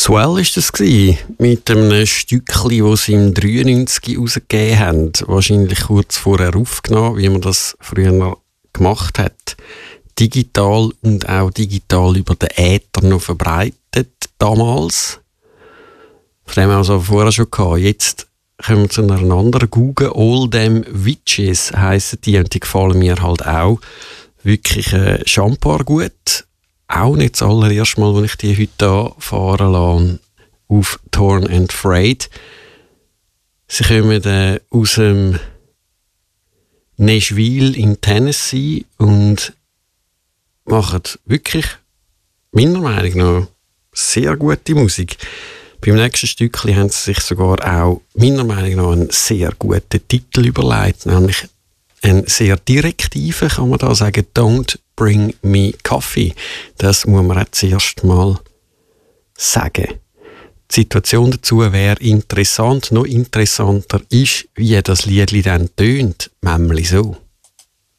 Swell war das mit einem Stückchen, das sie im 93 rausgegeben haben. Wahrscheinlich kurz vorher aufgenommen, wie man das früher gemacht hat. Digital und auch digital über den Äther noch verbreitet damals. Von dem haben wir es vorher schon gehabt. Jetzt kommen wir zu einer anderen Google. All Them Witches heissen die und die gefallen mir halt auch wirklich schambar gut. Auch nicht das allererste Mal, als ich die heute hier fahren lasse, auf Torn and Frayed. Sie kommen aus dem Nashville in Tennessee und machen wirklich, meiner Meinung nach, sehr gute Musik. Beim nächsten Stückchen haben sie sich sogar auch, meiner Meinung nach, einen sehr guten Titel überlegt, nämlich einen sehr direktiven, kann man da sagen, Don't Bring Me Coffee. Das muss man auch zuerst mal sagen. Die Situation dazu wäre interessant. Noch interessanter ist, wie das Lied dann tönt, nämlich so.